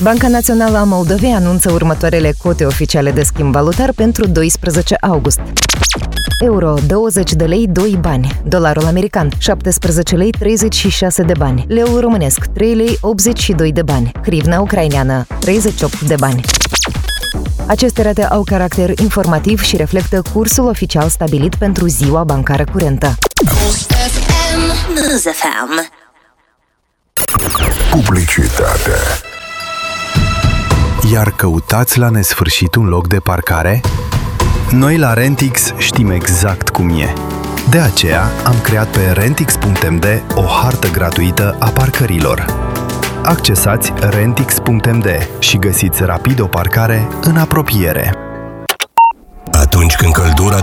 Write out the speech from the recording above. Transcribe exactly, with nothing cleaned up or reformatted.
Banca Națională a Moldovei anunță următoarele cote oficiale de schimb valutar pentru doisprezece august. Euro douăzeci de lei doi bani, dolarul american șaptesprezece lei treizeci și șase de bani, leu românesc trei lei optzeci și doi de bani, hrivna ucraineană treizeci și opt de bani. Aceste rate au caracter informativ și reflectă cursul oficial stabilit pentru ziua bancară curentă. Publicitate. Iar căutați la nesfârșit un loc de parcare? Noi la Rentix știm exact cum e. De aceea am creat pe rentix punct m d o hartă gratuită a parcărilor. Accesați rentix punct m d și găsiți rapid o parcare în apropiere. Atunci când căldura